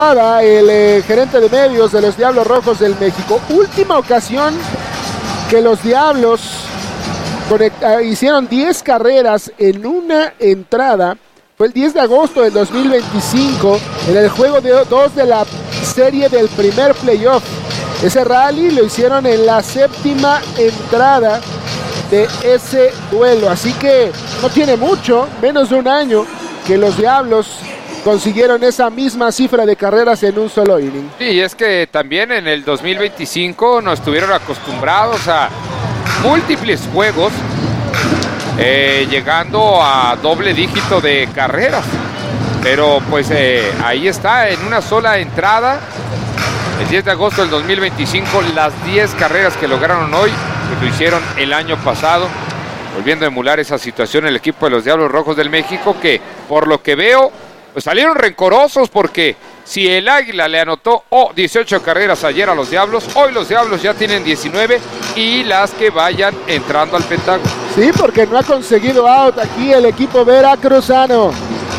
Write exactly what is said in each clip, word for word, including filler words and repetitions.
el eh, gerente de medios de los Diablos Rojos del México. Última ocasión que los Diablos conecta, hicieron diez carreras en una entrada fue el diez de agosto del dos mil veinticinco en el juego de dos de la serie del primer playoff. Ese rally lo hicieron en la séptima entrada de ese duelo, así que no tiene mucho, menos de un año que los Diablos consiguieron esa misma cifra de carreras en un solo inning. Sí, es que también en el dos mil veinticinco nos estuvieron acostumbrados a múltiples juegos eh, llegando a doble dígito de carreras, pero pues eh, ahí está, en una sola entrada, el diez de agosto del dos mil veinticinco, las diez carreras que lograron hoy, pues lo hicieron el año pasado, volviendo a emular esa situación el equipo de los Diablos Rojos del México, que por lo que veo, pues salieron rencorosos, porque si el Águila le anotó oh, dieciocho carreras ayer a los Diablos, hoy los Diablos ya tienen diecinueve y las que vayan entrando al Pentágono. Sí, porque no ha conseguido out aquí el equipo veracruzano.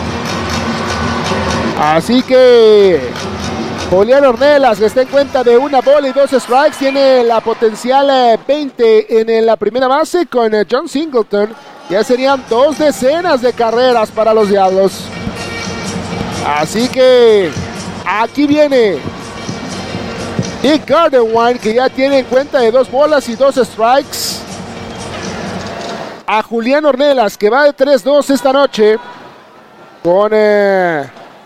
Así que Julián Ornelas, que está en cuenta de una bola y dos strikes, tiene la potencial veinte en la primera base con John Singleton. Ya serían dos decenas de carreras para los Diablos. Así que aquí viene Nick Gardenwine, que ya tiene en cuenta de dos bolas y dos strikes. A Julián Ornelas, que va de tres dos esta noche con eh,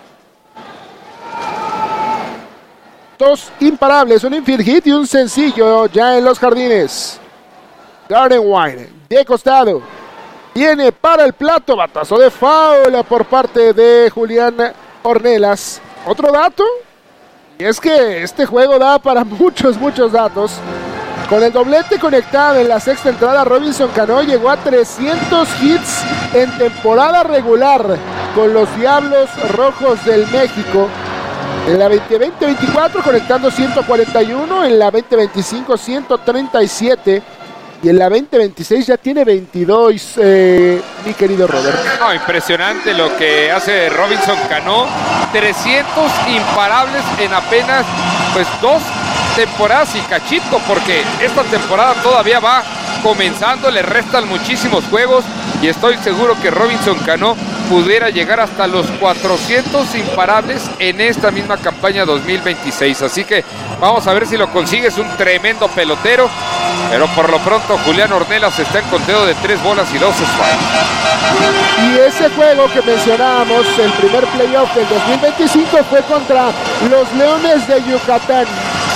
dos imparables, un infield hit y un sencillo ya en los jardines. Gardenwine de costado viene para el plato, batazo de foul por parte de Julián Ornelas. Otro dato, y es que este juego da para muchos, muchos datos. Con el doblete conectado en la sexta entrada, Robinson Cano llegó a trescientos hits en temporada regular con los Diablos Rojos del México. En la veinte veinticuatro conectando ciento cuarenta y uno, en la veinte veinticinco ciento treinta y siete y en la veinte veintiséis ya tiene veintidós, eh, mi querido Robert. No, impresionante lo que hace Robinson Cano, trescientos imparables en apenas pues dos temporadas y cachito, porque esta temporada todavía va comenzando, le restan muchísimos juegos y estoy seguro que Robinson Cano pudiera llegar hasta los cuatrocientos imparables en esta misma campaña dos mil veintiséis, así que vamos a ver si lo consigue. Es un tremendo pelotero, pero por lo pronto Julián Ornelas está en conteo de tres bolas y dos strikes. Y ese juego que mencionábamos, el primer playoff del dos mil veinticinco, fue contra los Leones de Yucatán.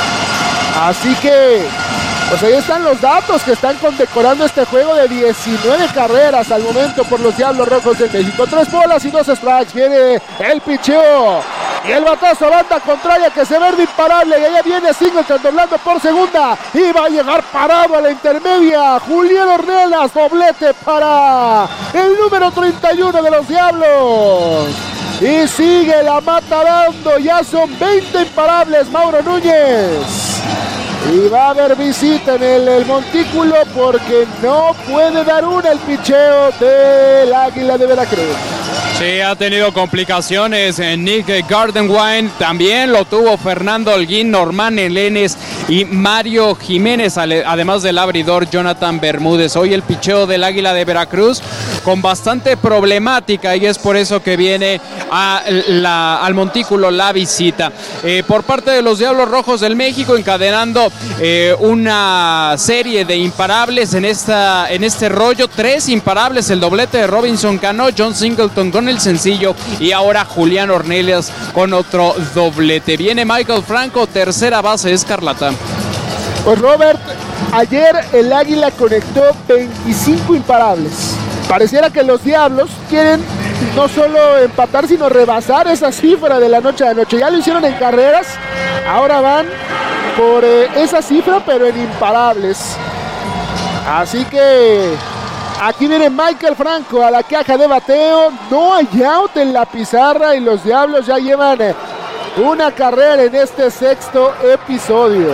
Así que pues ahí están los datos que están condecorando este juego de diecinueve carreras al momento por los Diablos Rojos de México. Tres bolas y dos strikes. Viene el picheo y el batazo a banda contraria que se ve de imparable. Y allá viene Singleton doblando por segunda y va a llegar parado a la intermedia. Julián Ornelas, doblete para el número treinta y uno de los Diablos. Y sigue la mata dando. Ya son veinte imparables, Mauro Núñez. Y va a haber visita en el, el montículo porque no puede dar una el picheo del Águila de Veracruz. Sí, ha tenido complicaciones en Nick Gardenwine, también lo tuvo Fernando Holguín, Normán Elenes y Mario Jiménez, además del abridor Jonathan Bermúdez. Hoy el picheo del Águila de Veracruz con bastante problemática y es por eso que viene a la, al montículo la visita. Eh, por parte de los Diablos Rojos del México, encadenando eh, una serie de imparables en, esta, en este rollo, tres imparables, el doblete de Robinson Cano, John Singleton con el sencillo y ahora Julián Ornelas con otro doblete. Viene Michael Franco, tercera base escarlata. Pues Robert, ayer el Águila conectó veinticinco imparables. Pareciera que los Diablos quieren no solo empatar, sino rebasar esa cifra de la noche a noche. Ya lo hicieron en carreras, ahora van por eh, esa cifra, pero en imparables. Así que aquí viene Michael Franco a la caja de bateo. No hay out en la pizarra y los Diablos ya llevan una carrera en este sexto episodio.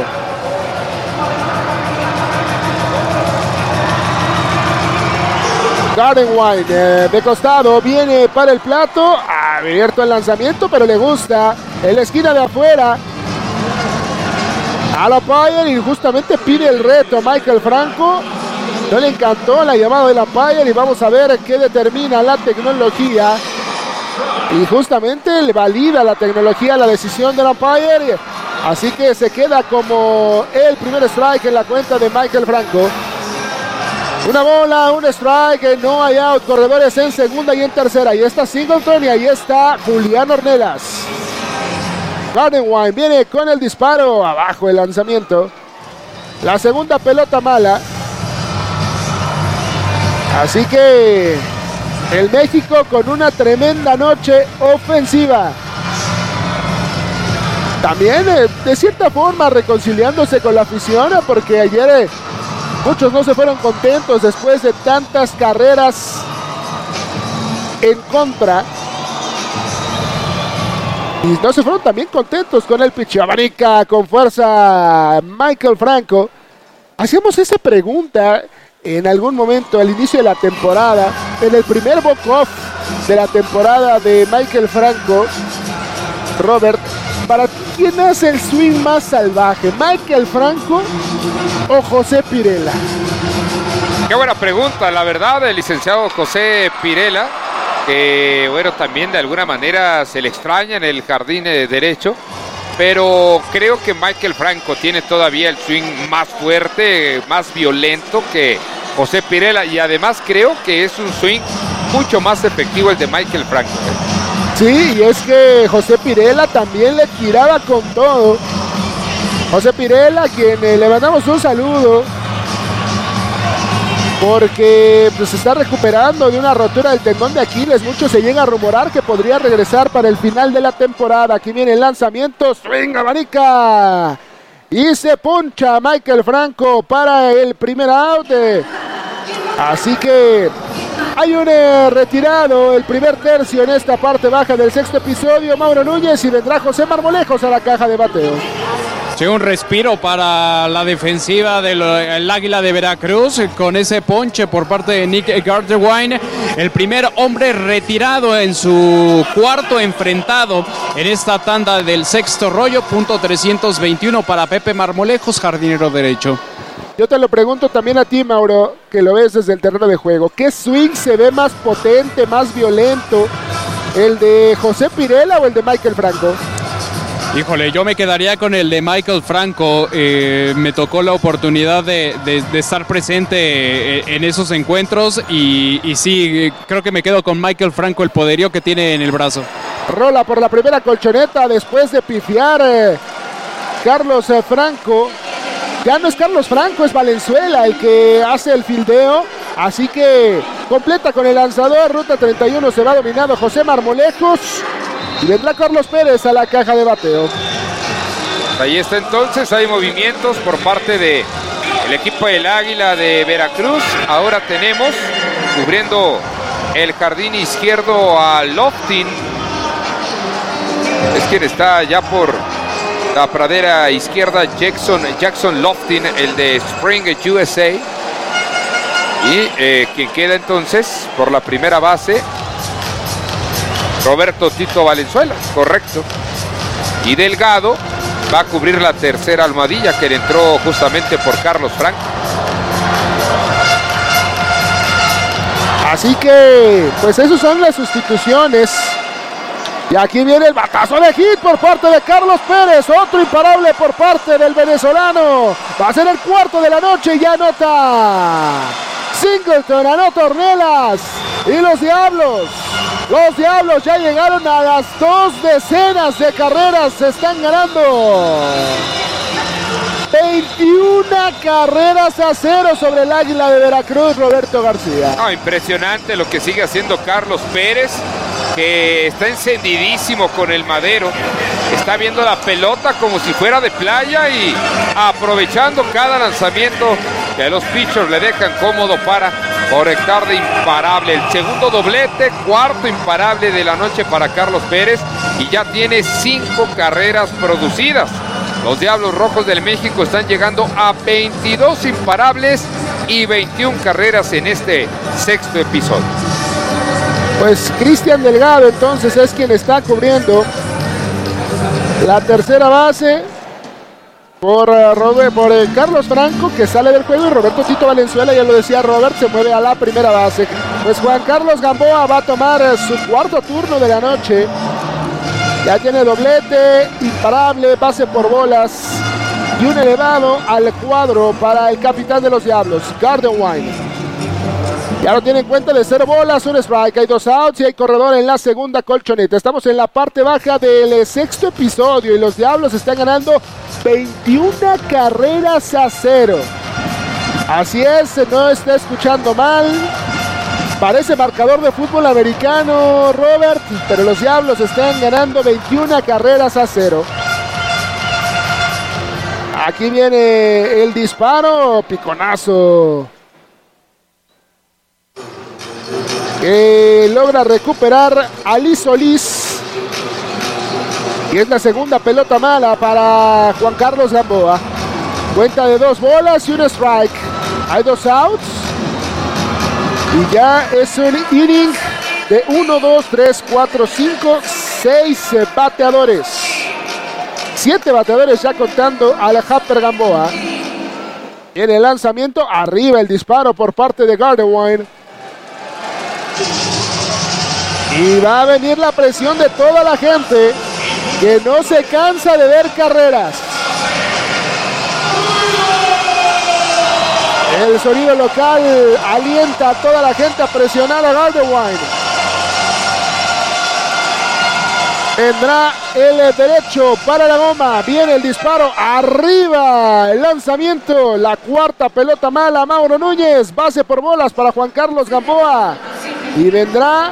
Gardenwine eh, de costado viene para el plato. A Abierto el lanzamiento, pero le gusta. En la esquina de afuera. A la umpire y justamente pide el reto Michael Franco. No le encantó la llamada del umpire y vamos a ver qué determina la tecnología. Y justamente le valida la tecnología la decisión del umpire. Así que se queda como el primer strike en la cuenta de Michael Franco. Una bola, un strike, no hay out, corredores en segunda y en tercera. Ahí está Singleton y ahí está Julián Ornelas. Gardenwine viene con el disparo, abajo el lanzamiento. La segunda pelota mala. Así que el México con una tremenda noche ofensiva. También eh, de cierta forma reconciliándose con la afición, porque ayer eh, muchos no se fueron contentos después de tantas carreras en contra. Y no se fueron también contentos con el pitch. Abanica con fuerza Michael Franco. Hacíamos esa pregunta en algún momento al inicio de la temporada, en el primer walk-off de la temporada de Michael Franco. Robert, ¿para ti quién hace el swing más salvaje? ¿Michael Franco o José Pirela? Qué buena pregunta, la verdad, el licenciado José Pirela, que bueno, también de alguna manera se le extraña en el jardín de derecho, pero creo que Michael Franco tiene todavía el swing más fuerte, más violento que José Pirela, y además creo que es un swing mucho más efectivo el de Michael Franco. Sí, y es que José Pirela también le tiraba con todo. José Pirela, a quien eh, le mandamos un saludo, porque pues, se está recuperando de una rotura del tendón de Aquiles. Mucho se llega a rumorar que podría regresar para el final de la temporada. Aquí viene el lanzamiento, swing, abanica, y se puncha Michael Franco para el primer out. Así que hay un eh, retirado, el primer tercio en esta parte baja del sexto episodio. Mauro Núñez, y vendrá José Marmolejos a la caja de bateo. Sí, un respiro para la defensiva del Águila de Veracruz con ese ponche por parte de Nick Gardenwine, el primer hombre retirado en su cuarto enfrentado en esta tanda del sexto rollo. Punto trescientos veintiuno para Pepe Marmolejos, jardinero derecho. Yo te lo pregunto también a ti, Mauro, que lo ves desde el terreno de juego. ¿Qué swing se ve más potente, más violento? ¿El de José Pirela o el de Michael Franco? Híjole, yo me quedaría con el de Michael Franco. Eh, me tocó la oportunidad de, de, de estar presente en esos encuentros y, y sí, creo que me quedo con Michael Franco, el poderío que tiene en el brazo. Rola por la primera colchoneta después de pifiar eh, Carlos eh, Franco. Ya no es Carlos Franco, es Valenzuela el que hace el fildeo. Así que completa con el lanzador. Ruta treinta y uno se va dominando José Marmolejos. Y vendrá Carlos Pérez a la caja de bateo. Ahí está entonces, hay movimientos por parte de el equipo del Águila de Veracruz. Ahora tenemos cubriendo el jardín izquierdo a Loftin. Es quien está ya por la pradera izquierda, Jackson, Jackson Loftin, el de Spring U S A. Y eh, quien queda entonces por la primera base, Roberto Tito Valenzuela, correcto. Y Delgado va a cubrir la tercera almohadilla, que le entró justamente por Carlos Franco. Así que, pues esas son las sustituciones. Y aquí viene el batazo de hit por parte de Carlos Pérez. Otro imparable por parte del venezolano. Va a ser el cuarto de la noche y ya anota Singleton, anota Ornelas. Y los Diablos. Los Diablos ya llegaron a las dos decenas de carreras. Se están ganando veintiuna carreras a cero sobre el Águila de Veracruz, Roberto García. No, impresionante lo que sigue haciendo Carlos Pérez, que está encendidísimo con el madero. Está viendo la pelota como si fuera de playa y aprovechando cada lanzamiento que los pitchers le dejan cómodo para conectar de imparable. El segundo doblete, cuarto imparable de la noche para Carlos Pérez, y ya tiene cinco carreras producidas. Los Diablos Rojos del México están llegando a veintidós imparables y veintiuna carreras en este sexto episodio. Pues Cristian Delgado entonces es quien está cubriendo la tercera base por, uh, Robert, por uh, Carlos Franco, que sale del juego, y Roberto Tito Valenzuela, ya lo decía Robert, se mueve a la primera base. Pues Juan Carlos Gamboa va a tomar uh, su cuarto turno de la noche. Ya tiene doblete, imparable, base por bolas y un elevado al cuadro para el capitán de los Diablos, Gardenwine. Ya lo tiene en cuenta de cero bolas, un strike, hay dos outs y hay corredor en la segunda colchoneta. Estamos en la parte baja del sexto episodio y los Diablos están ganando veintiuna carreras a cero. Así es, no está escuchando mal. Parece marcador de fútbol americano, Robert, pero los Diablos están ganando veintiuna carreras a cero. Aquí viene el disparo, piconazo, que logra recuperar Ali Solís. Y es la segunda pelota mala para Juan Carlos Gamboa. Cuenta de dos bolas y un strike. Hay dos outs. Y ya es un inning de uno, dos, tres, cuatro, cinco, seis bateadores. siete bateadores ya contando al Happer Gamboa. En el lanzamiento, arriba el disparo por parte de Gardenwine. Y va a venir la presión de toda la gente que no se cansa de ver carreras. El sonido local alienta a toda la gente a presionar a Gardenwine. Vendrá el derecho para la goma. Viene el disparo. Arriba el lanzamiento. La cuarta pelota mala. Mauro Núñez. Base por bolas para Juan Carlos Gamboa. Y vendrá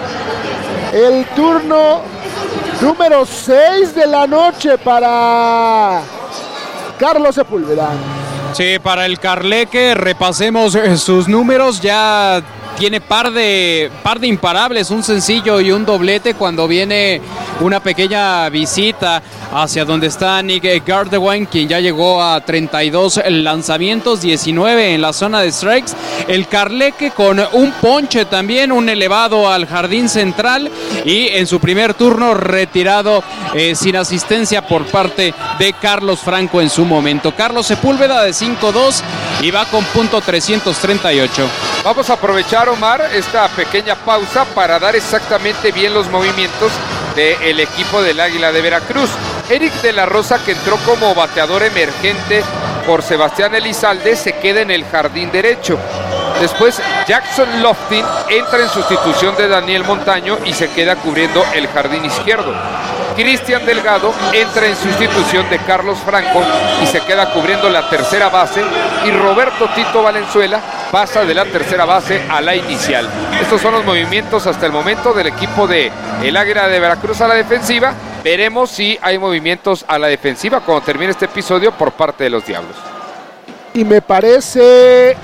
el turno número seis de la noche para Carlos Sepúlveda. Sí, para el Carleque, repasemos sus números, ya tiene par de, par de imparables, un sencillo y un doblete cuando viene una pequeña visita hacia donde está Nick Gardenwine, quien ya llegó a treinta y dos lanzamientos, diecinueve en la zona de strikes. El Carleque con un ponche también, un elevado al jardín central y en su primer turno retirado eh, sin asistencia por parte de Carlos Franco en su momento. Carlos Sepúlveda de cinco dos y va con punto trescientos treinta y ocho. Vamos a aprovechar, Omar, esta pequeña pausa para dar exactamente bien los movimientos del equipo del Águila de Veracruz. Eric de la Rosa, que entró como bateador emergente por Sebastián Elizalde, se queda en el jardín derecho. Después Jackson Loftin entra en sustitución de Daniel Montaño y se queda cubriendo el jardín izquierdo. Cristian Delgado entra en sustitución de Carlos Franco y se queda cubriendo la tercera base, y Roberto Tito Valenzuela pasa de la tercera base a la inicial. Estos son los movimientos hasta el momento del equipo de el Águila de Veracruz a la defensiva. Veremos si hay movimientos a la defensiva cuando termine este episodio por parte de los Diablos. Y me parece,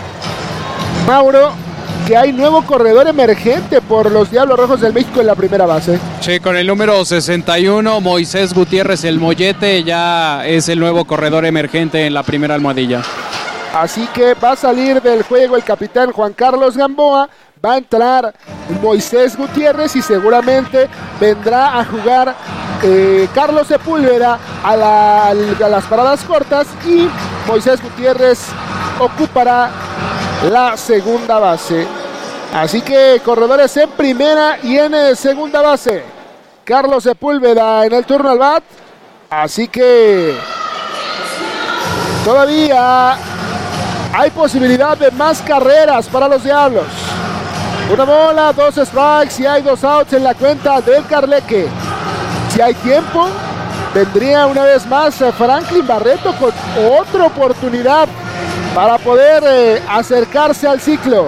Mauro, que hay nuevo corredor emergente por los Diablos Rojos del México en la primera base. Sí, con el número sesenta y uno, Moisés Gutiérrez, el Mollete, ya es el nuevo corredor emergente en la primera almohadilla. Así que va a salir del juego el capitán Juan Carlos Gamboa, va a entrar Moisés Gutiérrez y seguramente vendrá a jugar eh, Carlos Sepúlveda a, la, a las paradas cortas, y Moisés Gutiérrez ocupará la segunda base. Así que corredores en primera y en segunda base. Carlos Sepúlveda en el turno al bat. Así que todavía hay posibilidad de más carreras para los Diablos. Una bola, dos strikes y hay dos outs en la cuenta del Carleque. Si hay tiempo, vendría una vez más Franklin Barreto con otra oportunidad para poder eh, acercarse al ciclo.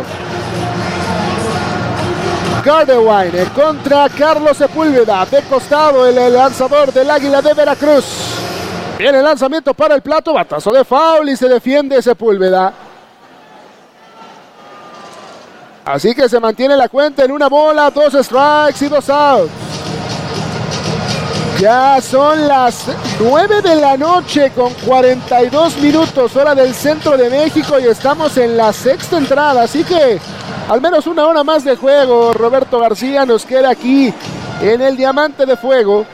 Gardenwine contra Carlos Sepúlveda. De costado el, el lanzador del Águila de Veracruz. Viene el lanzamiento para el plato. Batazo de foul y se defiende Sepúlveda. Así que se mantiene la cuenta en una bola, dos strikes y dos outs. Ya son las nueve de la noche con cuarenta y dos minutos, hora del centro de México, y estamos en la sexta entrada. Así que al menos una hora más de juego. Roberto García nos queda aquí en el Diamante de Fuego.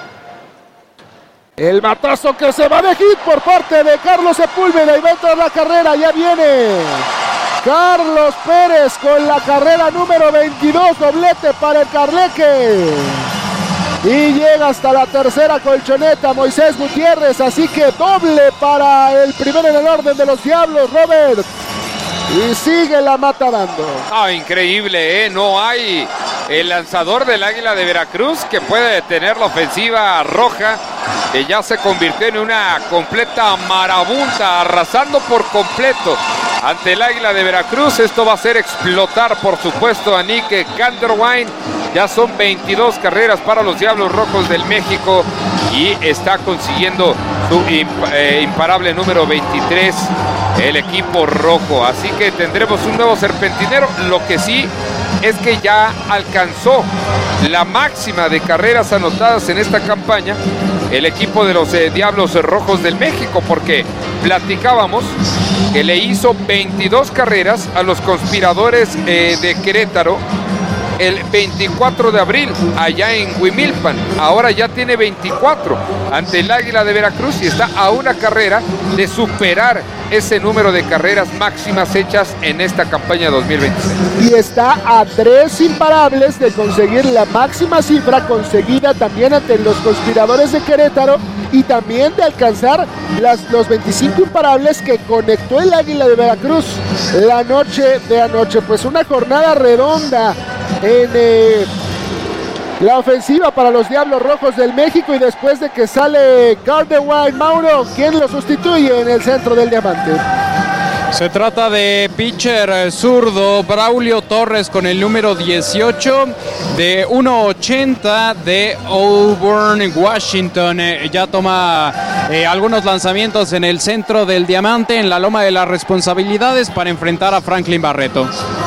El matazo que se va de hit por parte de Carlos Sepúlveda y va a entrar la carrera. Ya viene Carlos Pérez con la carrera número veintidós, doblete para el Carleque. Y llega hasta la tercera colchoneta Moisés Gutiérrez, así que doble para el primero en el orden de los Diablos, Robert. Y sigue la mata dando. Ah, increíble, ¿eh? No hay el lanzador del Águila de Veracruz que puede detener la ofensiva roja, que ya se convirtió en una completa marabunta, arrasando por completo ante el Águila de Veracruz. Esto va a hacer explotar, por supuesto, a Nick Ganderwine. Ya son veintidós carreras para los Diablos Rojos del México y está consiguiendo su imp eh, imparable número veintitrés el equipo rojo. Así que tendremos un nuevo serpentinero. Lo que sí es que ya alcanzó la máxima de carreras anotadas en esta campaña el equipo de los eh, Diablos Rojos del México, porque platicábamos que le hizo veintidós carreras a los Conspiradores eh, de Querétaro el veinticuatro de abril allá en Huimilpan. Ahora ya tiene veinticuatro ante el Águila de Veracruz y está a una carrera de superar ese número de carreras máximas hechas en esta campaña dos mil veintiséis. Y está a tres imparables de conseguir la máxima cifra conseguida también ante los Conspiradores de Querétaro y también de alcanzar las, los veinticinco imparables que conectó el Águila de Veracruz la noche de anoche. Pues una jornada redonda en eh, la ofensiva para los Diablos Rojos del México, y después de que sale Gardenwine, Mauro, ¿quién lo sustituye en el centro del diamante? Se trata de pitcher zurdo Braulio Torres con el número dieciocho, de uno ochenta, de Auburn, Washington. Eh, ya toma eh, algunos lanzamientos en el centro del diamante, en la loma de las responsabilidades, para enfrentar a Franklin Barreto.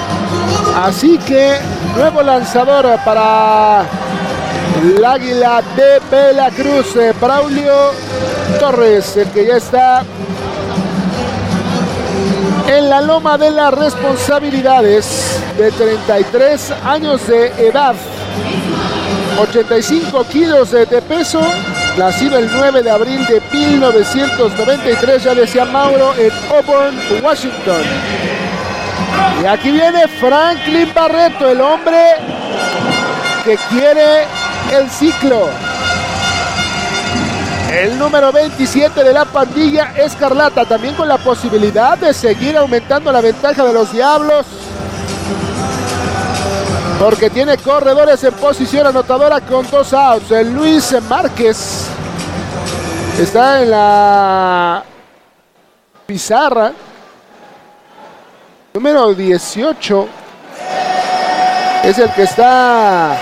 Así que nuevo lanzador para el Águila de Veracruz, eh, Braulio Torres, el que ya está en la loma de las responsabilidades, de treinta y tres años de edad, ochenta y cinco kilos de, de peso, nacido el nueve de abril de mil novecientos noventa y tres, ya decía Mauro, en Auburn, Washington. Y aquí viene Franklin Barreto, el hombre que quiere el ciclo. El número veintisiete de la pandilla escarlata, también con la posibilidad de seguir aumentando la ventaja de los Diablos, porque tiene corredores en posición anotadora con dos outs. El Luis Márquez está en la pizarra. Número dieciocho es el que está.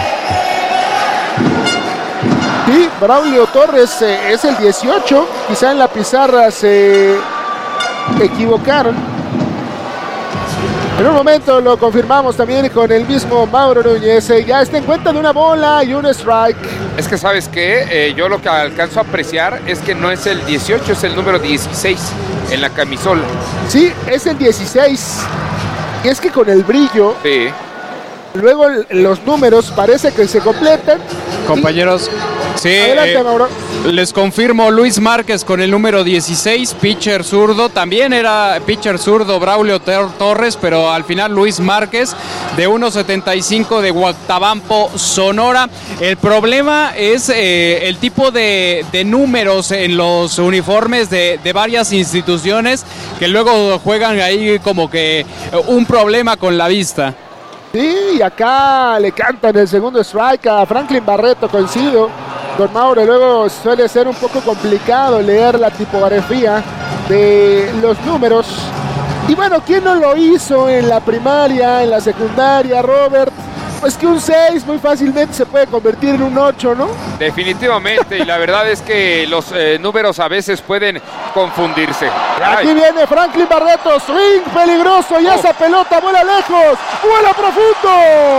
Sí, Braulio Torres eh, es el dieciocho. Quizá en la pizarra se equivocaron. En un momento lo confirmamos también con el mismo Mauro Núñez. Eh, ya está en cuenta de una bola y un strike. Es que, ¿sabes qué? Eh, yo lo que alcanzo a apreciar es que no es el dieciocho, es el número dieciséis en la camisola. Sí, es el dieciséis. Y es que con el brillo, sí, luego los números parece que se completan. Compañeros, sí, adelante, eh, Mauro. Les confirmo, Luis Márquez con el número dieciséis, pitcher zurdo. También era pitcher zurdo Braulio Torres, pero al final Luis Márquez, de uno setenta y cinco, de Guatabampo, Sonora. El problema es eh, el tipo de, de números en los uniformes de, de varias instituciones, que luego juegan ahí como que un problema con la vista. Sí, y acá le cantan el segundo strike a Franklin Barreto, coincido con Mauro. Luego suele ser un poco complicado leer la tipografía de los números. Y bueno, ¿quién no lo hizo en la primaria, en la secundaria, Robert? Pues que un seis muy fácilmente se puede convertir en un ocho, ¿no? Definitivamente, y la verdad es que los eh, números a veces pueden confundirse. Aquí Ay. viene Franklin Barreto, swing peligroso, y oh. esa pelota vuela lejos, vuela profundo.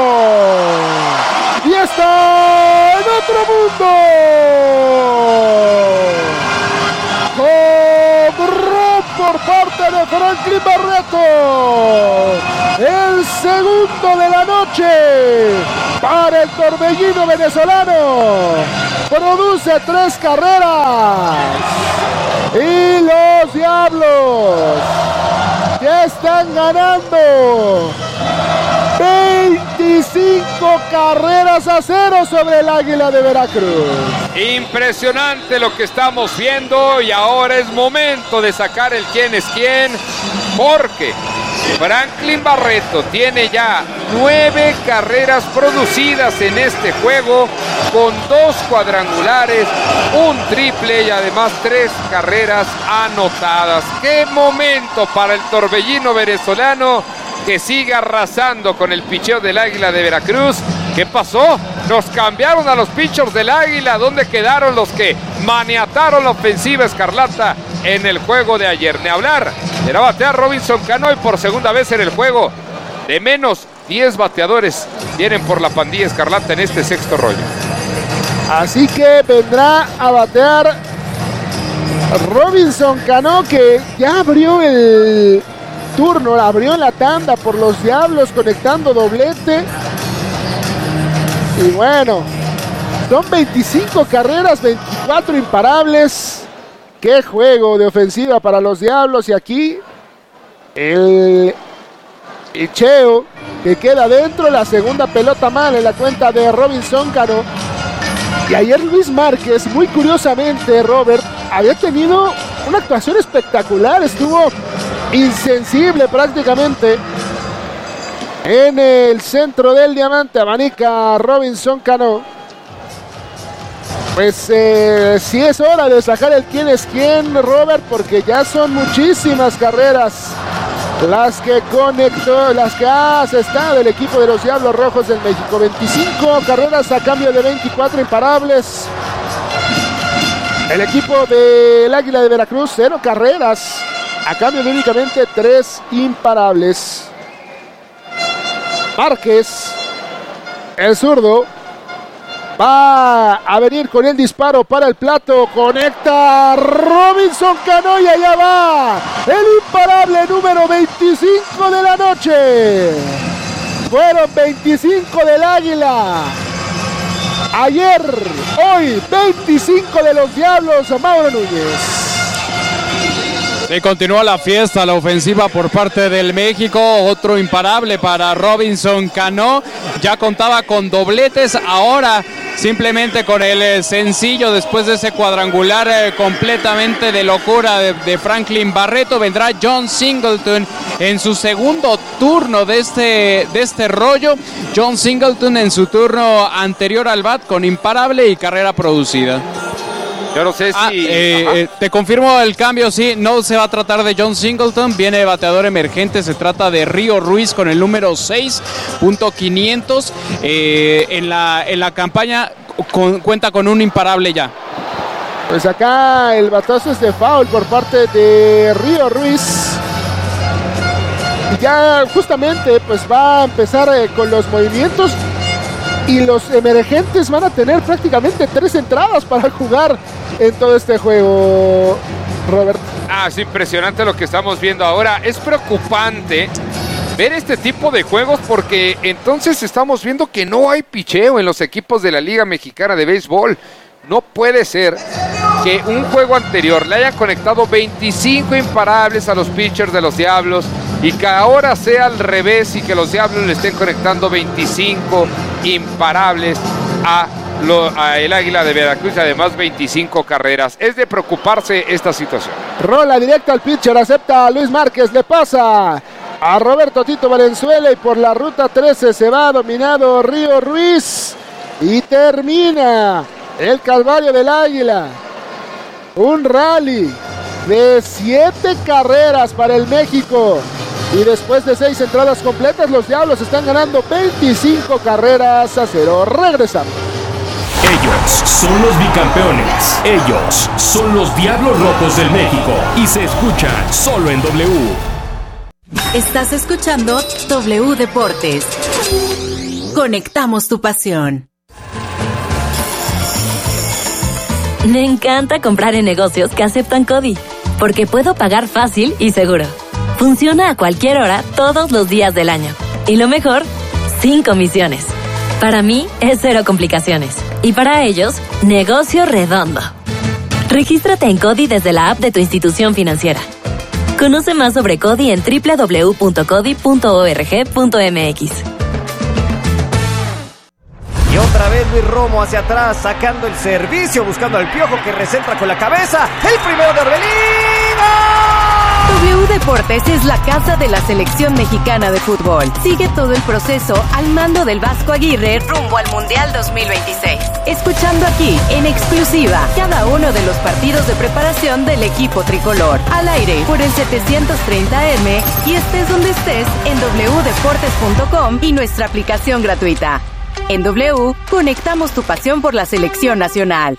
Y está en otro mundo. Home run por parte de Franklin Barreto. El segundo de la noche para el torbellino venezolano. Produce tres carreras. Y los Diablos ya están ganando veinticinco carreras a cero sobre el Águila de Veracruz. Impresionante lo que estamos viendo y ahora es momento de sacar el quién es quién, porque Franklin Barreto tiene ya nueve carreras producidas en este juego, con dos cuadrangulares, un triple y además tres carreras anotadas. ¡Qué momento para el torbellino venezolano, que sigue arrasando con el picheo del Águila de Veracruz! ¿Qué pasó? Nos cambiaron a los pitchers del Águila. ¿Dónde quedaron los que maniataron la ofensiva escarlata en el juego de ayer? Ni hablar. Era batear Robinson Cano y por segunda vez en el juego, de menos diez bateadores vienen por la pandilla escarlata en este sexto rollo. Así que vendrá a batear Robinson Cano, que ya abrió el turno, abrió la tanda por los Diablos conectando doblete. Y bueno, son veinticinco carreras, veinticuatro imparables. Qué juego de ofensiva para los Diablos. Y aquí el picheo que queda dentro, la segunda pelota mal en la cuenta de Robinson Cano. Y ayer Luis Márquez, muy curiosamente, Robert, había tenido una actuación espectacular. Estuvo insensible prácticamente en el centro del diamante. Abanica Robinson Cano. Pues eh, sí es hora de sacar el quién es quién, Robert, porque ya son muchísimas carreras las que conectó, las que ha asestado el equipo de los Diablos Rojos del México. veinticinco carreras a cambio de veinticuatro imparables. El equipo del Águila de Veracruz, cero carreras a cambio de únicamente tres imparables. Márquez, el zurdo, va a venir con el disparo para el plato. Conecta Robinson Cano y allá va el imparable número veinticinco de la noche. Fueron veinticinco del Águila ayer, hoy veinticinco de los Diablos. Mauro Núñez. Se continúa la fiesta, la ofensiva por parte del México. Otro imparable para Robinson Cano. Ya contaba con dobletes, ahora simplemente con el sencillo después de ese cuadrangular eh, completamente de locura de, de Franklin Barreto. Vendrá John Singleton en su segundo turno de este, de este rollo. John Singleton en su turno anterior al bat con imparable y carrera producida. Yo no sé si... Ah, eh, eh, te confirmo el cambio, sí, no se va a tratar de John Singleton, viene bateador emergente, se trata de Río Ruiz con el número seis punto quinientos. Eh, en, la, en la campaña con, cuenta con un imparable ya. Pues acá el batazo es de foul por parte de Río Ruiz. Y ya justamente pues va a empezar eh, con los movimientos. Y los emergentes van a tener prácticamente tres entradas para jugar en todo este juego, Robert. Ah, es impresionante lo que estamos viendo ahora. Es preocupante ver este tipo de juegos, porque entonces estamos viendo que no hay picheo en los equipos de la Liga Mexicana de Béisbol. No puede ser que un juego anterior le hayan conectado veinticinco imparables a los pitchers de los Diablos y que ahora sea al revés y que los Diablos le estén conectando veinticinco imparables a, lo, a el Águila de Veracruz, además veinticinco carreras. Es de preocuparse esta situación. Rola directa al pitcher, acepta a Luis Márquez, le pasa a Roberto Tito Valenzuela y por la ruta trece se va dominado Río Ruiz y termina el calvario del Águila. Un rally de siete carreras para el México. Y después de seis entradas completas, los Diablos están ganando veinticinco carreras a cero. Regresamos. Ellos son los bicampeones. Ellos son los Diablos Rojos del México. Y se escuchan solo en W. Estás escuchando W Deportes. Conectamos tu pasión. Me encanta comprar en negocios que aceptan CODI, porque puedo pagar fácil y seguro. Funciona a cualquier hora, todos los días del año. Y lo mejor, sin comisiones. Para mí, es cero complicaciones. Y para ellos, negocio redondo. Regístrate en CODI desde la app de tu institución financiera. Conoce más sobre CODI en doble u doble u doble u punto codi punto org punto m x. Y otra vez Luis Romo hacia atrás, sacando el servicio, buscando al Piojo que recentra con la cabeza. El primero de Orbelín. W Deportes es la casa de la selección mexicana de fútbol. Sigue todo el proceso al mando del Vasco Aguirre rumbo al Mundial dos mil veintiséis. Escuchando aquí, en exclusiva, cada uno de los partidos de preparación del equipo tricolor. Al aire por el setecientos treinta eme y estés donde estés en doble u deportes punto com y nuestra aplicación gratuita. En W, conectamos tu pasión por la selección nacional.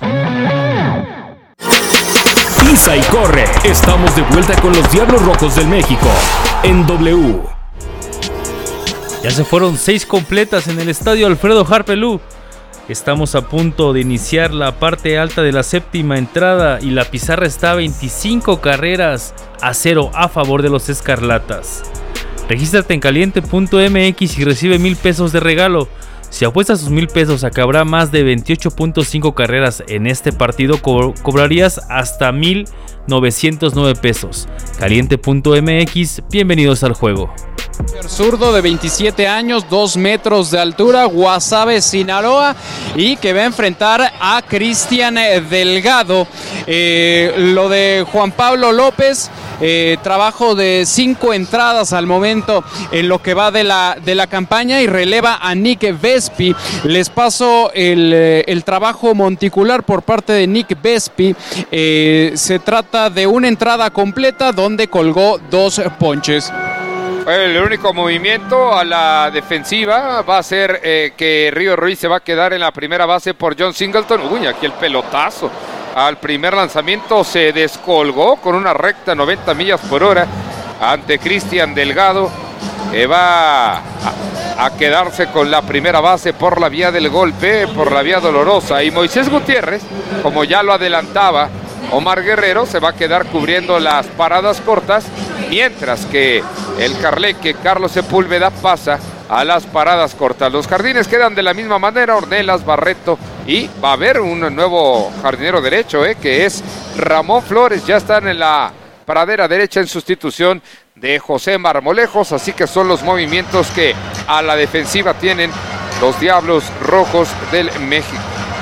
Pisa y corre. Estamos de vuelta con los Diablos Rojos del México en W. Ya se fueron seis completas en el estadio Alfredo Harpelú. Estamos a punto de iniciar la parte alta de la séptima entrada y la pizarra está a veinticinco carreras a cero a favor de los Escarlatas. Regístrate en caliente punto m x y recibe mil pesos de regalo. Si apuestas tus mil pesos a que habrá más de veintiocho punto cinco carreras en este partido, co- cobrarías hasta mil novecientos nueve pesos. caliente punto m x, bienvenidos al juego. Zurdo de veintisiete años, dos metros de altura, Guasave, Sinaloa, y que va a enfrentar a Cristian Delgado. Eh, lo de Juan Pablo López, eh, trabajo de cinco entradas al momento en lo que va de la, de la campaña y releva a Nick Vespi. Les paso el, el trabajo monticular por parte de Nick Vespi. Eh, se trata de una entrada completa donde colgó dos ponches. El único movimiento a la defensiva va a ser eh, que Río Ruiz se va a quedar en la primera base por John Singleton. Uy, aquí el pelotazo. Al primer lanzamiento se descolgó con una recta noventa millas por hora ante Cristian Delgado, que va a, a quedarse con la primera base por la vía del golpe, por la vía dolorosa. Y Moisés Gutiérrez, como ya lo adelantaba Omar Guerrero, se va a quedar cubriendo las paradas cortas, mientras que el Carleque Carlos Sepúlveda pasa a las paradas cortas. Los jardines quedan de la misma manera: Ornelas, Barreto, y va a haber un nuevo jardinero derecho, eh, que es Ramón Flores. Ya están en la pradera derecha en sustitución de José Marmolejos, así que son los movimientos que a la defensiva tienen los Diablos Rojos del México.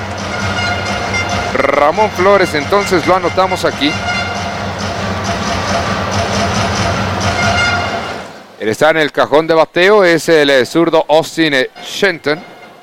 Ramón Flores, entonces lo anotamos aquí. Él está en el cajón de bateo, es el eh, zurdo Austin eh, Shenton.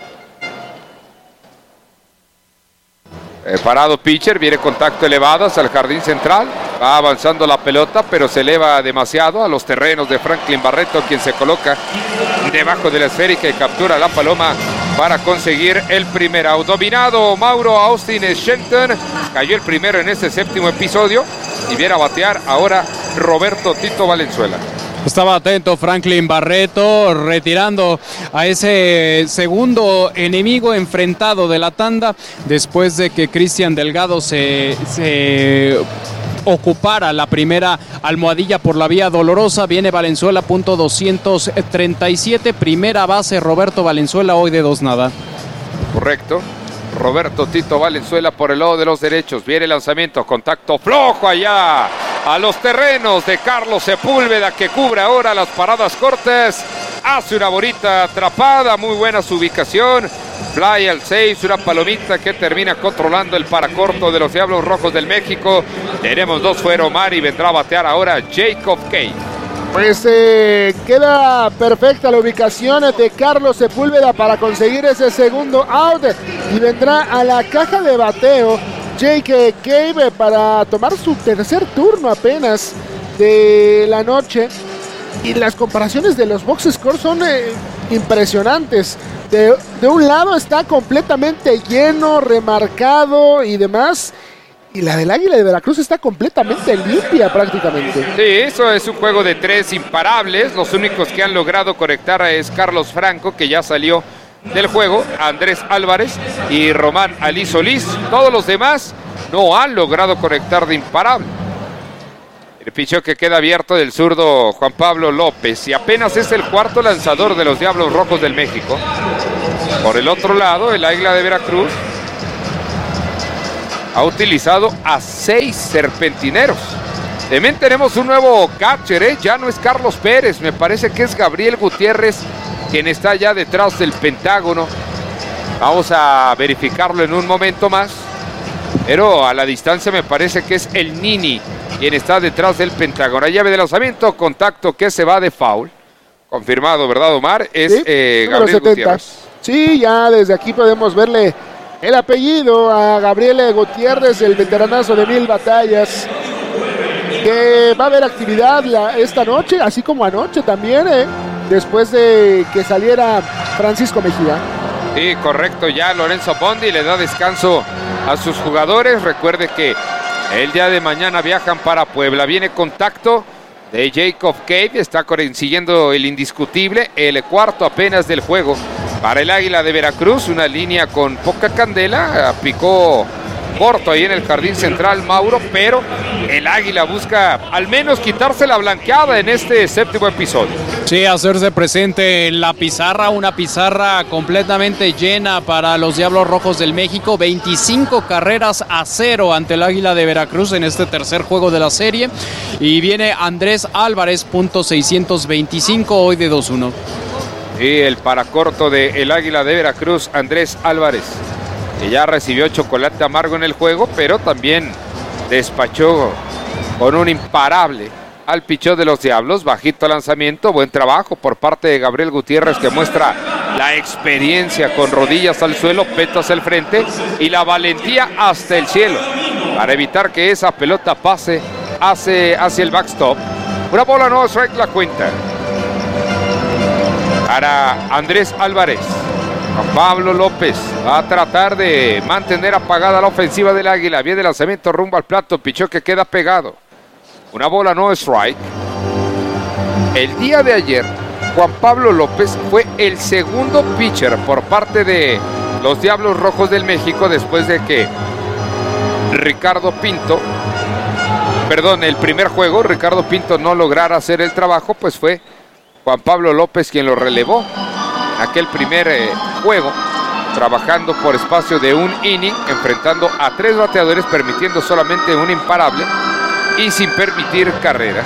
Eh, parado pitcher, viene contacto elevado hacia el jardín central. Va avanzando la pelota, pero se eleva demasiado a los terrenos de Franklin Barreto, quien se coloca debajo de la esférica y captura la paloma para conseguir el primer out. Dominado Mauro Austin Shenton. Cayó el primero en este séptimo episodio y viene a batear ahora Roberto Tito Valenzuela. Estaba atento Franklin Barreto, retirando a ese segundo enemigo enfrentado de la tanda, después de que Cristian Delgado se, se ocupara la primera almohadilla por la vía dolorosa. Viene Valenzuela, punto doscientos treinta y siete, primera base Roberto Valenzuela, hoy de dos nada. Correcto. Roberto Tito Valenzuela por el lado de los derechos. Viene el lanzamiento, contacto flojo allá a los terrenos de Carlos Sepúlveda, que cubre ahora las paradas cortas. Hace una bonita atrapada, muy buena su ubicación. Fly al seis, una palomita que termina controlando el paracorto de los Diablos Rojos del México. Tenemos dos fuera Omar y vendrá a batear ahora Jacob Kay. Pues eh, queda perfecta la ubicación de Carlos Sepúlveda para conseguir ese segundo out y vendrá a la caja de bateo Jake Cave para tomar su tercer turno apenas de la noche. Y las comparaciones de los box scores son eh, impresionantes. De, de un lado está completamente lleno, remarcado y demás. Y la del Águila de Veracruz está completamente limpia prácticamente. Sí, eso es un juego de tres imparables. Los únicos que han logrado conectar es Carlos Franco, que ya salió del juego, Andrés Álvarez y Román Ali Solís. Todos los demás no han logrado conectar de imparable. El picheo que queda abierto del zurdo Juan Pablo López. Y apenas es el cuarto lanzador de los Diablos Rojos del México. Por el otro lado, el Águila de Veracruz ha utilizado a seis serpentineros. También tenemos un nuevo catcher, ¿eh? Ya no es Carlos Pérez, me parece que es Gabriel Gutiérrez quien está ya detrás del Pentágono. Vamos a verificarlo en un momento más. Pero a la distancia me parece que es el Nini quien está detrás del Pentágono. La llave de lanzamiento, contacto que se va de foul. Confirmado, ¿verdad, Omar? Es sí, eh, Gabriel setenta. Gutiérrez. Sí, ya desde aquí podemos verle el apellido a Gabriel Gutiérrez, el veteranazo de mil batallas. Que va a haber actividad la, esta noche, así como anoche también, ¿eh? Después de que saliera Francisco Mejía. Sí, correcto, ya Lorenzo Bondi le da descanso a sus jugadores. Recuerde que el día de mañana viajan para Puebla. Viene contacto de Jacob Cave, está consiguiendo el indiscutible, el cuarto apenas del juego para el Águila de Veracruz. Una línea con poca candela, picó corto ahí en el jardín central Mauro, pero el Águila busca al menos quitarse la blanqueada en este séptimo episodio. Sí, hacerse presente en la pizarra, una pizarra completamente llena para los Diablos Rojos del México, veinticinco carreras a cero ante el Águila de Veracruz en este tercer juego de la serie, y viene Andrés Álvarez, punto seiscientos veinticinco, hoy de dos uno. Y el paracorto del Águila de Veracruz, Andrés Álvarez, que ya recibió chocolate amargo en el juego, pero también despachó con un imparable al pichón de los Diablos. Bajito lanzamiento, buen trabajo por parte de Gabriel Gutiérrez, que muestra la experiencia con rodillas al suelo, peto hacia el frente y la valentía hasta el cielo para evitar que esa pelota pase hacia, hacia el backstop. Una bola, no strike la cuenta para Andrés Álvarez. Juan Pablo López va a tratar de mantener apagada la ofensiva del Águila. Viene el lanzamiento rumbo al plato, pichó que queda pegado. Una bola, no strike. El día de ayer, Juan Pablo López fue el segundo pitcher por parte de los Diablos Rojos del México, después de que Ricardo Pinto, perdón, el primer juego, Ricardo Pinto no lograra hacer el trabajo, pues fue Juan Pablo López quien lo relevó. Aquel primer eh, juego, trabajando por espacio de un inning, enfrentando a tres bateadores, permitiendo solamente un imparable y sin permitir carreras.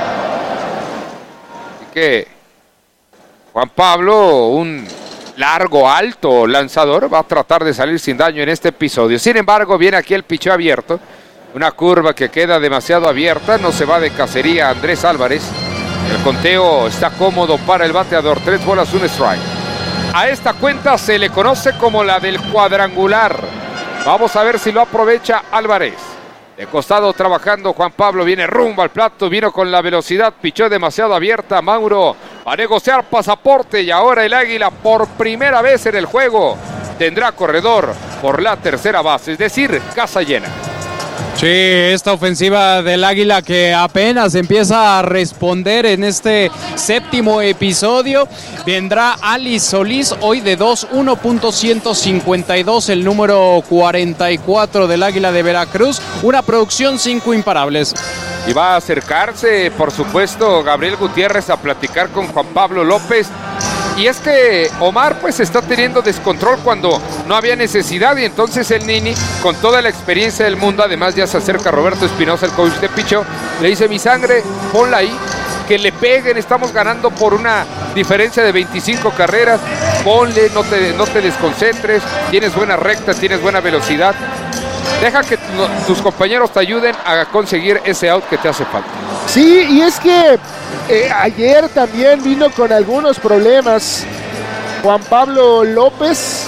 Así que Juan Pablo, un largo, alto lanzador, va a tratar de salir sin daño en este episodio. Sin embargo, viene aquí el picheo abierto, una curva que queda demasiado abierta, no se va de cacería Andrés Álvarez. El conteo está cómodo para el bateador, tres bolas, un strike. A esta cuenta se le conoce como la del cuadrangular. Vamos a ver si lo aprovecha Álvarez. De costado trabajando Juan Pablo, viene rumbo al plato, vino con la velocidad, pichó demasiado abierta. Mauro va a negociar pasaporte y ahora el Águila por primera vez en el juego tendrá corredor por la tercera base, es decir, casa llena. Sí, esta ofensiva del Águila que apenas empieza a responder en este séptimo episodio. Vendrá Ali Solís, hoy de dos uno, punto ciento cincuenta y dos, el número cuarenta y cuatro del Águila de Veracruz. Una producción cinco imparables. Y va a acercarse, por supuesto, Gabriel Gutiérrez a platicar con Juan Pablo López. Y es que Omar pues está teniendo descontrol cuando no había necesidad, y entonces el Nini, con toda la experiencia del mundo, además ya se acerca Roberto Espinosa, el coach de picheo, le dice: mi sangre, ponla ahí, que le peguen, estamos ganando por una diferencia de veinticinco carreras, ponle, no te, no te desconcentres, tienes buena recta, tienes buena velocidad, deja que tus compañeros te ayuden a conseguir ese out que te hace falta. Sí, y es que eh, ayer también vino con algunos problemas Juan Pablo López,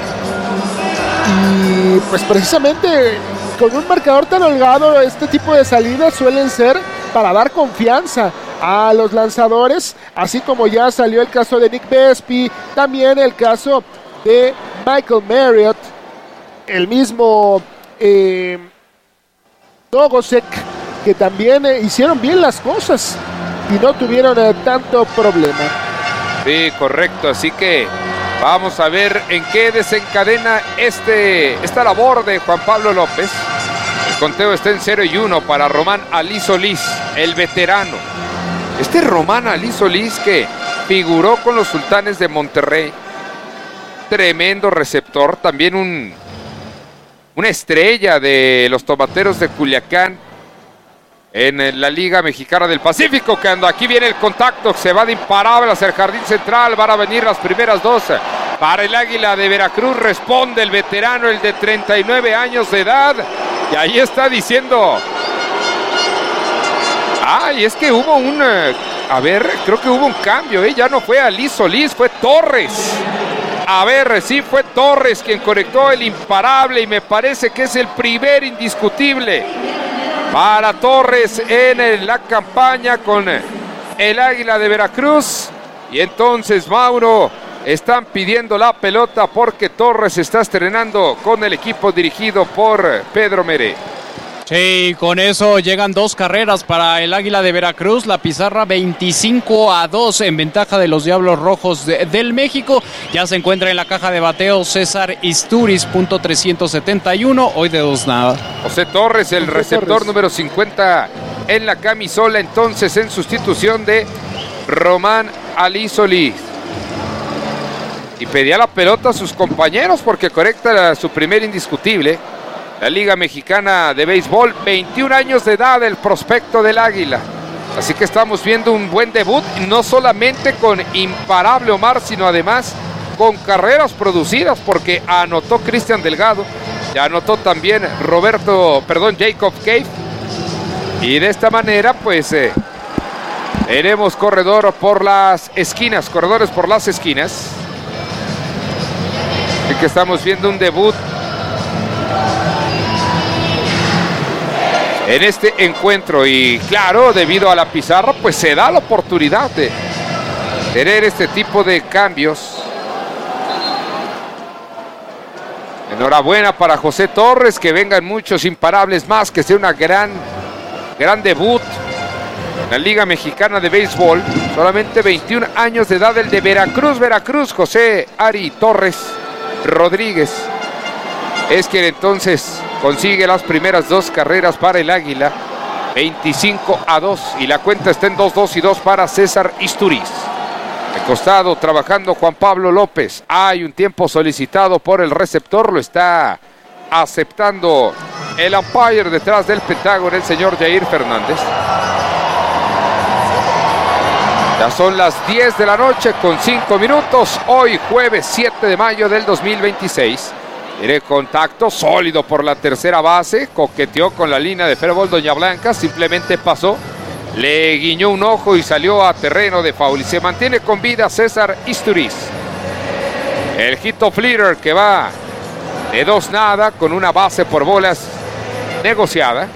y pues precisamente con un marcador tan holgado, este tipo de salidas suelen ser para dar confianza a los lanzadores, así como ya salió el caso de Nick Vespi, también el caso de Michael Marriott, el mismo eh, Dogosek, que también eh, hicieron bien las cosas y no tuvieron eh, tanto problema. Sí, correcto, así que vamos a ver en qué desencadena este, esta labor de Juan Pablo López. conteo está en cero y uno para Román Ali Solís, el veterano. Este Román Ali Solís que figuró con los Sultanes de Monterrey. Tremendo receptor, también un, una estrella de los Tomateros de Culiacán en la Liga Mexicana del Pacífico. Cuando aquí viene el contacto, se va de imparable hacia el jardín central, van a venir las primeras dos para el Águila de Veracruz. Responde el veterano, el de treinta y nueve años de edad, y ahí está diciendo, ay, es que hubo un, a ver, creo que hubo un cambio, ¿eh? Ya no fue Ali Solís, fue Torres. A ver, sí fue Torres quien conectó el imparable, y me parece que es el primer indiscutible para Torres en la campaña con el Águila de Veracruz. Y entonces, Mauro, están pidiendo la pelota porque Torres está estrenando con el equipo dirigido por Pedro Meré. Sí, con eso llegan dos carreras para el Águila de Veracruz. La pizarra veinticinco a dos en ventaja de los Diablos Rojos de, del México. Ya se encuentra en la caja de bateo César Isturiz, punto trescientos setenta y uno, hoy de dos nada. José Torres, el José receptor Torres. número cincuenta en la camisola, entonces en sustitución de Román Ali Solís. Y pedía la pelota a sus compañeros porque conecta su primer indiscutible. La Liga Mexicana de Béisbol, veintiún años de edad, el prospecto del Águila. Así que estamos viendo un buen debut, no solamente con imparable Omar, sino además con carreras producidas, porque anotó Cristian Delgado, ya anotó también Roberto, perdón, Jacob Cave. Y de esta manera, pues, eh, tenemos corredor por las esquinas, corredores por las esquinas. Así que estamos viendo un debut en este encuentro, y claro, debido a la pizarra, pues se da la oportunidad de tener este tipo de cambios. Enhorabuena para José Torres, que vengan muchos imparables más, que sea una gran, gran debut en la Liga Mexicana de Béisbol. Solamente veintiún años de edad, el de Veracruz, Veracruz, José Ari Torres Rodríguez. Es quien entonces consigue las primeras dos carreras para el Águila, veinticinco a dos, y la cuenta está en dos dos y dos para César Isturiz. De costado trabajando Juan Pablo López. Hay un tiempo solicitado por el receptor, lo está aceptando el umpire detrás del Pentágono, el señor Jair Fernández. Ya son las diez de la noche con cinco minutos, hoy jueves siete de mayo del dos mil veintiséis. Tiene contacto sólido por la tercera base, coqueteó con la línea de Fairball Doña Blanca, simplemente pasó, le guiñó un ojo y salió a terreno de foul. Y se mantiene con vida César Isturiz. El hito fleeter que va de dos nada con una base por bolas negociada.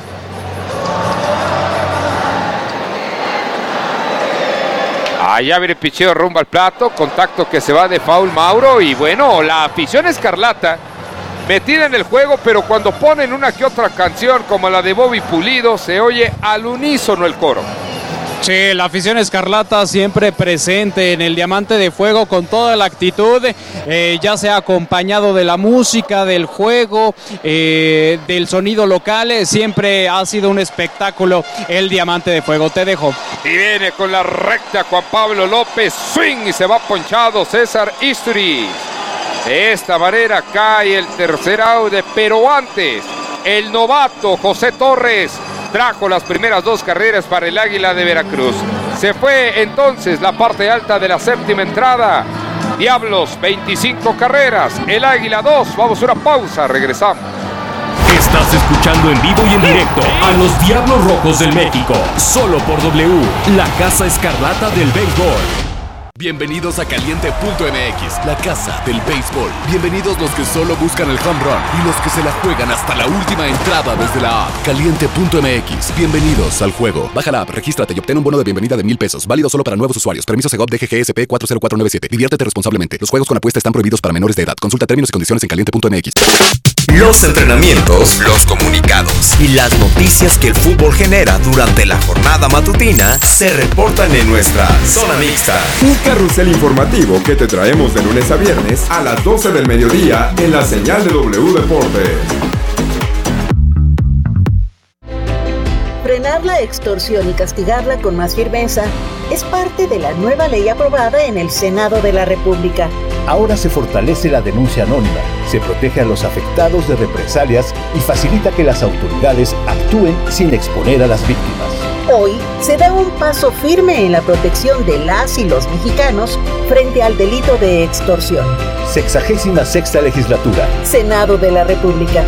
Allá viene el picheo rumbo al plato, contacto que se va de foul, Mauro, y bueno, la afición escarlata metida en el juego, pero cuando ponen una que otra canción como la de Bobby Pulido, se oye al unísono el coro. Sí, la afición escarlata siempre presente en el Diamante de Fuego con toda la actitud, eh, ya sea acompañado de la música, del juego, eh, del sonido local, eh, siempre ha sido un espectáculo el Diamante de Fuego. Te dejo. Y viene con la recta Juan Pablo López, swing, y se va ponchado César Isturiz. De esta manera cae el tercer out, pero antes el novato José Torres trajo las primeras dos carreras para el Águila de Veracruz. Se fue entonces la parte alta de la séptima entrada. Diablos veinticinco carreras, el Águila dos. Vamos a una pausa, regresamos. Estás escuchando en vivo y en directo a los Diablos Rojos del México, solo por W, la Casa Escarlata del Béisbol. Bienvenidos a Caliente punto M X, la casa del béisbol. Bienvenidos los que solo buscan el home run y los que se la juegan hasta la última entrada desde la app. Caliente punto M X, bienvenidos al juego. Baja la app, regístrate y obtén un bono de bienvenida de mil pesos, válido solo para nuevos usuarios. Permiso Segov D G G S P cuatro cero cuatro nueve siete. Diviértete responsablemente. Los juegos con apuesta están prohibidos para menores de edad. Consulta términos y condiciones en Caliente punto M X. Los entrenamientos, los comunicados y las noticias que el fútbol genera durante la jornada matutina se reportan en nuestra Zona Mixta. Un carrusel informativo que te traemos de lunes a viernes a las doce del mediodía en la señal de W Deportes. Frenar la extorsión y castigarla con más firmeza es parte de la nueva ley aprobada en el Senado de la República. Ahora se fortalece la denuncia anónima, se protege a los afectados de represalias y facilita que las autoridades actúen sin exponer a las víctimas. Hoy se da un paso firme en la protección de las y los mexicanos frente al delito de extorsión. Sexagésima sexta legislatura. Senado de la República.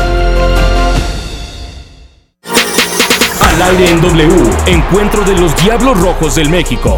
Al aire en W, encuentro de los Diablos Rojos del México.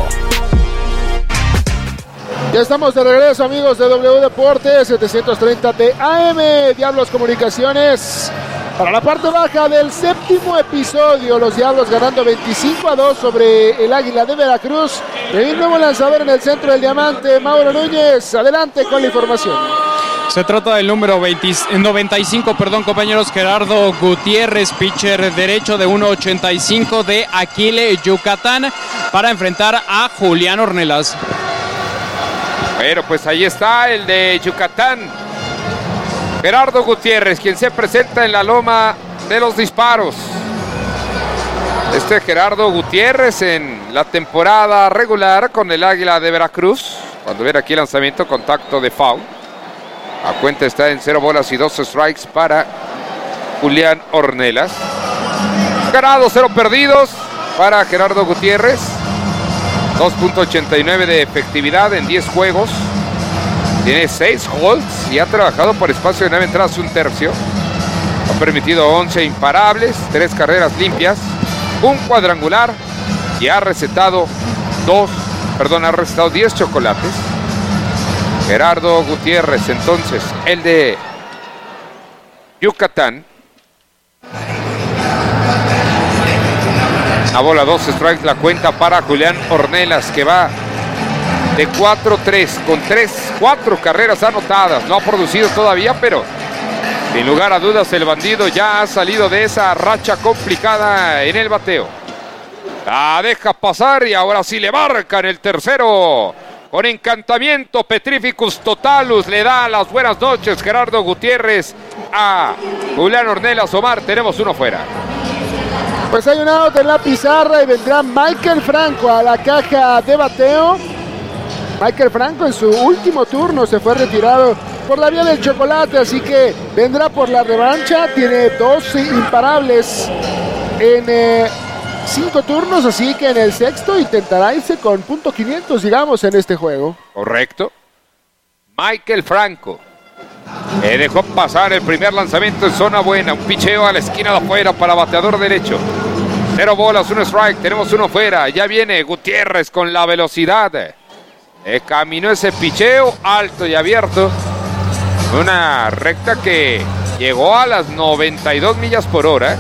Ya estamos de regreso, amigos de W Deportes, setecientos treinta de A M, Diablos Comunicaciones. Para la parte baja del séptimo episodio, los Diablos ganando veinticinco a dos sobre el Águila de Veracruz. El nuevo lanzador en el centro del diamante, Mauro Núñez. Adelante con la información. Se trata del número veinte, noventa y cinco, perdón, compañeros, Gerardo Gutiérrez, pitcher derecho de uno ochenta y cinco de Aquile, Yucatán, para enfrentar a Julián Ornelas. Bueno, pues ahí está el de Yucatán, Gerardo Gutiérrez, quien se presenta en la loma de los disparos. Este Gerardo Gutiérrez en la temporada regular con el Águila de Veracruz. Cuando viene aquí el lanzamiento, contacto de foul. La cuenta está en cero bolas y dos strikes para Julián Ornelas. Ganados, cero perdidos para Gerardo Gutiérrez. dos punto ochenta y nueve de efectividad en diez juegos. Tiene seis holds y ha trabajado por espacio de nueve entradas, un tercio. Ha permitido once imparables, tres carreras limpias, un cuadrangular y ha recetado dos, perdón, ha recetado diez chocolates. Gerardo Gutiérrez, entonces, el de Yucatán. A bola, dos strikes, la cuenta para Julián Ornelas, que va de cuatro tres, con tres, cuatro carreras anotadas. No ha producido todavía, pero sin lugar a dudas el bandido ya ha salido de esa racha complicada en el bateo. La deja pasar y ahora sí le marcan el tercero. Con encantamiento, Petrificus Totalus le da las buenas noches Gerardo Gutiérrez a Julián Ornelas. Omar, tenemos uno fuera. Pues hay un out en la pizarra y vendrá Michael Franco a la caja de bateo. Michael Franco en su último turno se fue retirado por la vía del chocolate, así que vendrá por la revancha. Tiene dos imparables en eh, cinco turnos, así que en el sexto intentará irse con punto quinientos, digamos, en este juego. Correcto. Michael Franco eh, dejó pasar el primer lanzamiento en zona buena. Un picheo a la esquina de afuera para bateador derecho. Cero bolas, un strike. Tenemos uno fuera. Ya viene Gutiérrez con la velocidad. Eh, caminó ese picheo alto y abierto. Una recta que llegó a las noventa y dos millas por hora.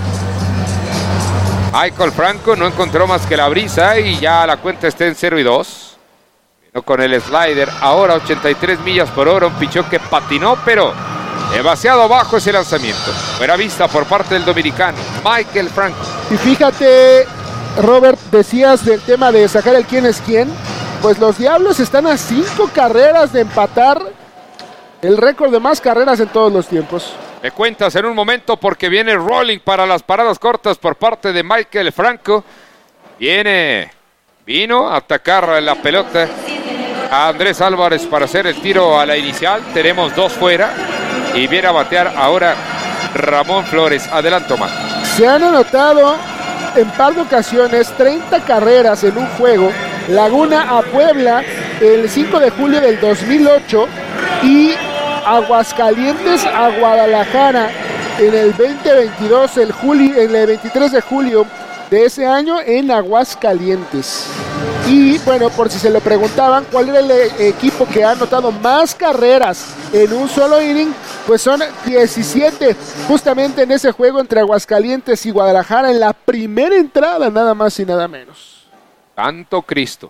Michael Franco no encontró más que la brisa y ya la cuenta está en cero y dos. Vino con el slider, ahora ochenta y tres millas por hora, un picheo que patinó, pero demasiado bajo ese lanzamiento. Buena vista por parte del dominicano, Michael Franco. Y fíjate, Robert, decías del tema de sacar el quién es quién. Pues los Diablos están a cinco carreras de empatar el récord de más carreras en todos los tiempos. Me cuentas en un momento porque viene rolling para las paradas cortas por parte de Michael Franco. Viene, vino a atacar la pelota a Andrés Álvarez para hacer el tiro a la inicial. Tenemos dos fuera y viene a batear ahora Ramón Flores. Adelante, Omar. Se han anotado en par de ocasiones treinta carreras en un juego. Laguna a Puebla el cinco de julio del dos mil ocho y Aguascalientes a Guadalajara en el veinte veintidós, el julio, en el veintitrés de julio de ese año en Aguascalientes. Y bueno, por si se lo preguntaban cuál era el equipo que ha anotado más carreras en un solo inning, pues son diecisiete, justamente en ese juego entre Aguascalientes y Guadalajara en la primera entrada, nada más y nada menos. Santo Cristo.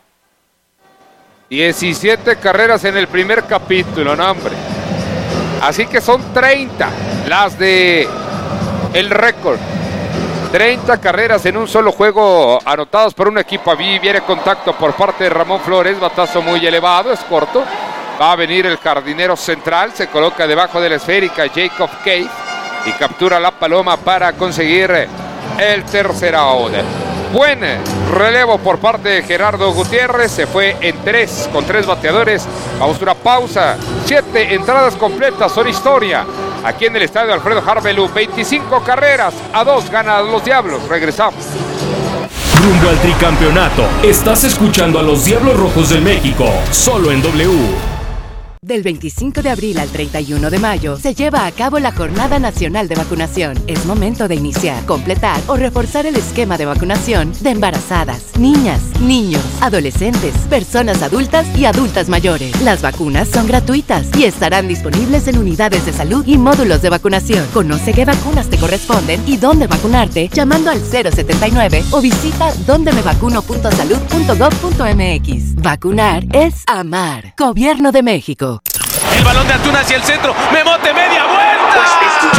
diecisiete carreras en el primer capítulo, no hombre. Así que son treinta las de el récord. treinta carreras en un solo juego anotadas por un equipo. Ahí viene contacto por parte de Ramón Flores. Batazo muy elevado, es corto. Va a venir el jardinero central. Se coloca debajo de la esférica Jacob Cave y captura la paloma para conseguir el tercer out. Buen relevo por parte de Gerardo Gutiérrez. Se fue en tres, con tres bateadores. Vamos a una pausa. Siete entradas completas son historia. Aquí en el estadio Alfredo Harpelú. veinticinco carreras a dos ganan los Diablos. Regresamos. Rumbo al tricampeonato. Estás escuchando a los Diablos Rojos del México. Solo en W. Del veinticinco de abril al treinta y uno de mayo se lleva a cabo la Jornada Nacional de Vacunación. Es momento de iniciar, completar o reforzar el esquema de vacunación de embarazadas, niñas, niños, adolescentes, personas adultas y adultas mayores. Las vacunas son gratuitas y estarán disponibles en unidades de salud y módulos de vacunación. Conoce qué vacunas te corresponden y dónde vacunarte llamando al cero setenta y nueve o visita donde me vacuno punto salud punto gov punto mx. Vacunar es amar. Gobierno de México. El balón de Antuna hacia el centro. Memote, media vuelta.